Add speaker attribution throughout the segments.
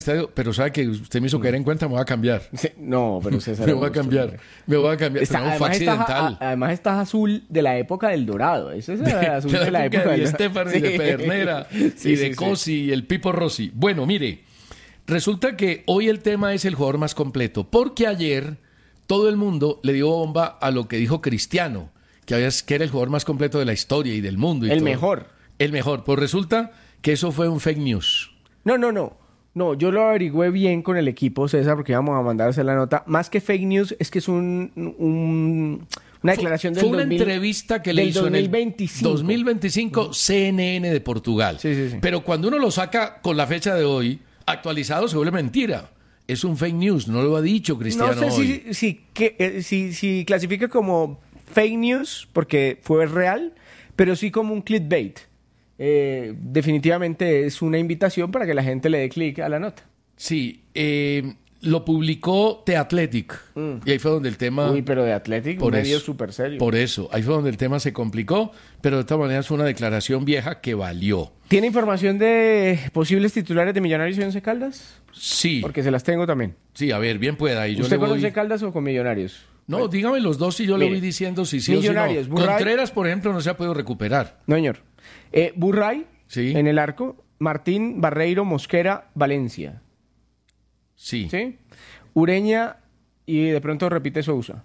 Speaker 1: estadio, pero sabe que usted me hizo caer en cuenta, me voy a cambiar.
Speaker 2: Sí, no, pero César
Speaker 1: Me voy a
Speaker 2: Augusto,
Speaker 1: cambiar.
Speaker 2: hombre.
Speaker 1: Me voy a cambiar.
Speaker 2: Está-
Speaker 1: Pero no, fue
Speaker 2: además, estás,
Speaker 1: accidental.
Speaker 2: además estás azul de la época del Dorado. Eso es el azul de la época
Speaker 1: de
Speaker 2: del
Speaker 1: Estefano y de Pedernera y de Cosi y el Pipo Rossi. Bueno, mire, resulta que hoy el tema es el jugador más completo, porque ayer todo el mundo le dio bomba a lo que dijo Cristiano, que era el jugador más completo de la historia y del mundo. Y
Speaker 2: El
Speaker 1: todo.
Speaker 2: mejor.
Speaker 1: El mejor. Pues resulta que eso fue un fake news.
Speaker 2: No, yo lo averigüé bien con el equipo, César, porque íbamos a mandar a hacer la nota. Más que fake news, es que es una declaración del
Speaker 1: Fue una
Speaker 2: 2000
Speaker 1: entrevista que le
Speaker 2: del
Speaker 1: hizo
Speaker 2: 2025.
Speaker 1: en el 2025 CNN de Portugal.
Speaker 2: Sí.
Speaker 1: Pero cuando uno lo saca con la fecha de hoy, actualizado, se vuelve mentira. Es un fake news, no lo ha dicho Cristiano
Speaker 2: No sé
Speaker 1: hoy.
Speaker 2: si clasifica como fake news, porque fue real, pero sí como un clickbait. Definitivamente es una invitación para que la gente le dé clic a la nota.
Speaker 1: Sí, lo publicó The Athletic. Y ahí fue donde el tema...
Speaker 2: Uy, pero de Athletic, un medio súper serio.
Speaker 1: Por eso, ahí fue donde el tema se complicó, pero de todas maneras fue una declaración vieja que valió.
Speaker 2: ¿Tiene información de posibles titulares de Millonarios y Once Caldas?
Speaker 1: Sí,
Speaker 2: Porque se las tengo también.
Speaker 1: sí, a ver, bien pueda. Y yo
Speaker 2: ¿Usted
Speaker 1: le
Speaker 2: con
Speaker 1: voy...
Speaker 2: Once Caldas o con Millonarios?
Speaker 1: No, dígame los dos y yo le
Speaker 2: Mire,
Speaker 1: voy diciendo si sí o si
Speaker 2: Millonarios,
Speaker 1: no.
Speaker 2: Burray-
Speaker 1: Contreras, por ejemplo, no se ha podido recuperar.
Speaker 2: No, señor. Burray,
Speaker 1: Sí.
Speaker 2: en el arco. Martín, Barreiro, Mosquera, Valencia.
Speaker 1: Sí.
Speaker 2: ¿Sí? Ureña y de pronto repite Sousa.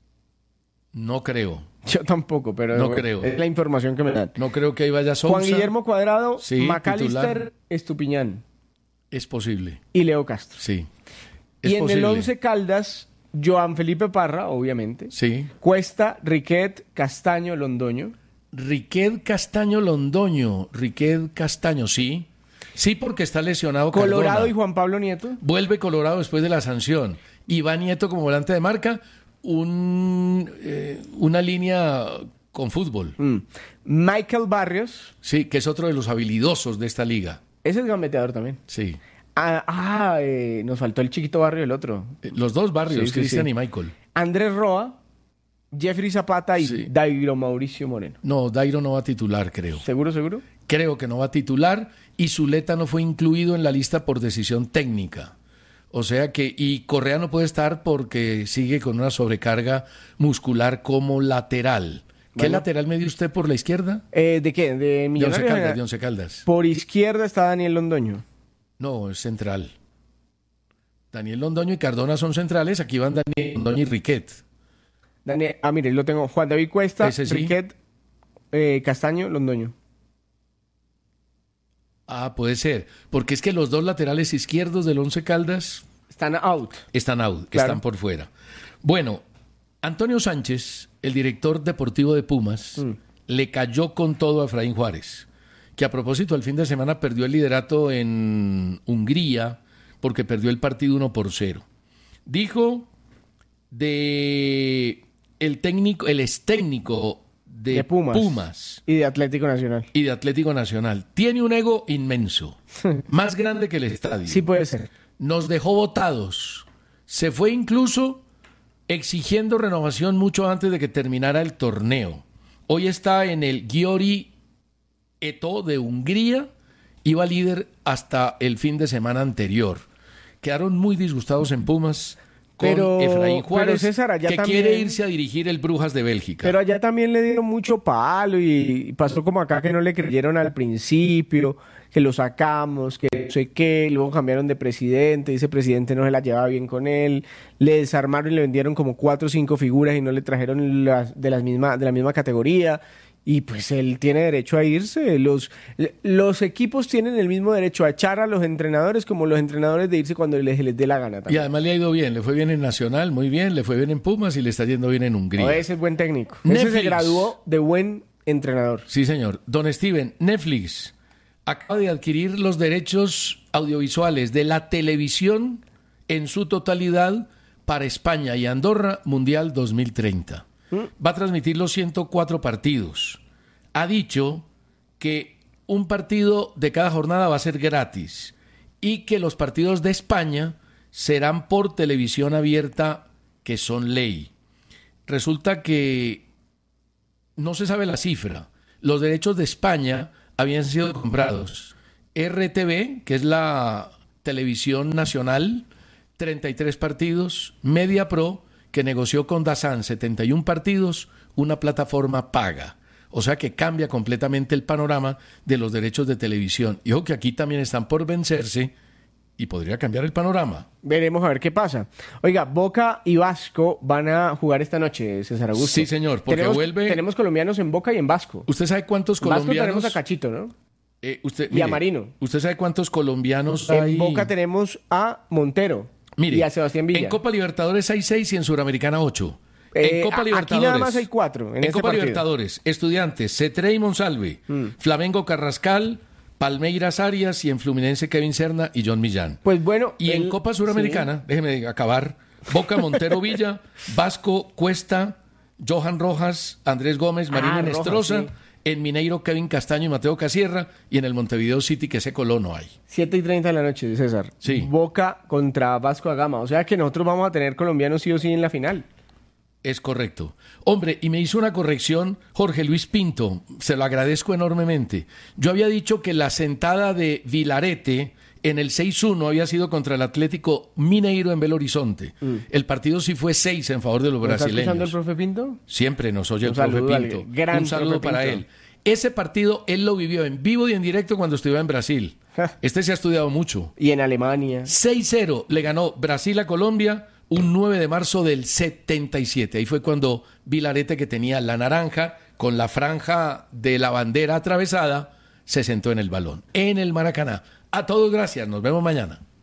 Speaker 1: No creo.
Speaker 2: Yo tampoco, pero
Speaker 1: No creo.
Speaker 2: es la información que me dan.
Speaker 1: No creo que ahí vaya Sousa.
Speaker 2: Juan Guillermo Cuadrado,
Speaker 1: Sí,
Speaker 2: McAllister,
Speaker 1: titular.
Speaker 2: Estupiñán
Speaker 1: Es posible.
Speaker 2: y Leo Castro.
Speaker 1: Sí. Es
Speaker 2: Y en
Speaker 1: posible.
Speaker 2: el Once Caldas, Joan Felipe Parra, obviamente.
Speaker 1: Sí.
Speaker 2: Cuesta, Riquet, Castaño, Londoño.
Speaker 1: Riquet Castaño Londoño. Riquet Castaño, sí. Sí, porque está lesionado
Speaker 2: Colorado
Speaker 1: Cardona.
Speaker 2: y Juan Pablo Nieto.
Speaker 1: Vuelve Colorado después de la sanción. Y va Nieto como volante de marca. Una línea con fútbol.
Speaker 2: Michael Barrios.
Speaker 1: Sí, que es otro de los habilidosos de esta liga.
Speaker 2: Ese es gambeteador también.
Speaker 1: Sí.
Speaker 2: Nos faltó el chiquito Barrio, el otro.
Speaker 1: Los dos barrios,
Speaker 2: Sí, sí,
Speaker 1: Cristian
Speaker 2: sí.
Speaker 1: y Michael.
Speaker 2: Andrés Roa, Jeffrey Zapata y
Speaker 1: Sí.
Speaker 2: Dairo Mauricio Moreno.
Speaker 1: No, Dairo no va a titular, creo.
Speaker 2: ¿Seguro?
Speaker 1: Creo que no va a titular y Zuleta no fue incluido en la lista por decisión técnica. O sea que, y Correa no puede estar porque sigue con una sobrecarga muscular como lateral. ¿Qué
Speaker 2: Bueno.
Speaker 1: lateral me dio usted por la izquierda?
Speaker 2: ¿De qué? ¿De
Speaker 1: De Once
Speaker 2: Millonarios?
Speaker 1: Caldas, de Once Caldas.
Speaker 2: Por izquierda está Daniel Londoño.
Speaker 1: No, es central. Daniel Londoño y Cardona son centrales, aquí van Daniel Londoño y Riquet.
Speaker 2: Mire, lo tengo. Juan David Cuesta,
Speaker 1: Ese sí.
Speaker 2: Riquet, Castaño, Londoño.
Speaker 1: Ah, puede ser, porque es que los dos laterales izquierdos del Once Caldas
Speaker 2: Están out.
Speaker 1: están out,
Speaker 2: Claro.
Speaker 1: están por fuera. Bueno, Antonio Sánchez, el director deportivo de Pumas, le cayó con todo a Efraín Juárez, que a propósito el fin de semana perdió el liderato en Hungría porque perdió el partido 1-0. Dijo de el ex técnico de Pumas
Speaker 2: Y de Atlético Nacional.
Speaker 1: y de Atlético Nacional. Tiene un ego inmenso, más grande que el estadio.
Speaker 2: Sí puede ser.
Speaker 1: Nos dejó votados. Se fue incluso exigiendo renovación mucho antes de que terminara el torneo. Hoy está en el Győri Eto de Hungría. Iba líder hasta el fin de semana anterior. Quedaron muy disgustados en Pumas con Efraín Juárez,
Speaker 2: César, allá
Speaker 1: que
Speaker 2: también-
Speaker 1: quiere irse a dirigir el Brujas de Bélgica.
Speaker 2: Pero allá también le dieron mucho palo y pasó como acá que no le creyeron al principio, que lo sacamos, que no sé qué, luego cambiaron de presidente, y ese presidente no se la llevaba bien con él, le desarmaron y le vendieron como 4 o 5 figuras y no le trajeron de la misma categoría. Y pues él tiene derecho a irse. Los equipos tienen el mismo derecho a echar a los entrenadores como los entrenadores de irse cuando les dé la gana
Speaker 1: Y
Speaker 2: también.
Speaker 1: además le ha ido bien. Le fue bien en Nacional, muy bien. Le fue bien en Pumas y le está yendo bien en Hungría.
Speaker 2: No, ese es buen técnico. Ese se
Speaker 1: Netflix.
Speaker 2: graduó de buen entrenador.
Speaker 1: Sí, señor. Don Steven, Netflix acaba de adquirir los derechos audiovisuales de la televisión en su totalidad para España y Andorra Mundial 2030. Va a transmitir los 104 partidos. Ha dicho que un partido de cada jornada va a ser gratis y que los partidos de España serán por televisión abierta, que son ley. Resulta que no se sabe la cifra. Los derechos de España habían sido comprados. RTV, que es la Televisión Nacional, 33 partidos, Media Pro, que negoció con DAZN 71 partidos, una plataforma paga. O sea que cambia completamente el panorama de los derechos de televisión. Y ojo que aquí también están por vencerse y podría cambiar el panorama.
Speaker 2: Veremos a ver qué pasa. Oiga, Boca y Vasco van a jugar esta noche, César Augusto.
Speaker 1: Sí, señor, porque
Speaker 2: tenemos colombianos en Boca y en Vasco.
Speaker 1: ¿Usted sabe cuántos colombianos?
Speaker 2: En Vasco tenemos a Cachito, ¿no? Y a Marino.
Speaker 1: ¿Usted sabe cuántos colombianos
Speaker 2: hay?
Speaker 1: En
Speaker 2: Boca tenemos a Montero y a Sebastián Villa.
Speaker 1: En Copa Libertadores hay 6 y en Suramericana 8. En Copa Libertadores.
Speaker 2: Aquí nada más hay 4.
Speaker 1: En Copa Libertadores, Estudiantes, Cetré y Monsalve, Flamengo Carrascal, Palmeiras Arias y en Fluminense Kevin Serna y John Millán.
Speaker 2: Pues bueno.
Speaker 1: Y en Copa Suramericana, sí. Déjeme acabar, Boca Montero Villa, Vasco Cuesta, Johan Rojas, Andrés Gómez, Marino Nestroza. Sí. En Mineiro, Kevin Castaño y Mateo Casierra. Y en el Montevideo City, que ese Colón no hay.
Speaker 2: 7:30 de la noche, César.
Speaker 1: Sí.
Speaker 2: Boca contra Vasco da Gama. O sea que nosotros vamos a tener colombianos sí o sí en la final.
Speaker 1: Es correcto. Hombre, y me hizo una corrección Jorge Luis Pinto. Se lo agradezco enormemente. Yo había dicho que la sentada de Vilarete en el 6-1 había sido contra el Atlético Mineiro en Belo Horizonte. El partido sí fue 6 en favor de los brasileños. ¿Está
Speaker 2: escuchando el profe Pinto?
Speaker 1: Siempre nos oye el profe Pinto. Un saludo para él. Ese partido él lo vivió en vivo y en directo cuando estuvo en Brasil. Este se ha estudiado mucho.
Speaker 2: Y en Alemania.
Speaker 1: 6-0 le ganó Brasil a Colombia un 9 de marzo del 77. Ahí fue cuando Vilarete, que tenía la naranja con la franja de la bandera atravesada, se sentó en el balón. En el Maracaná. A todos gracias, nos vemos mañana.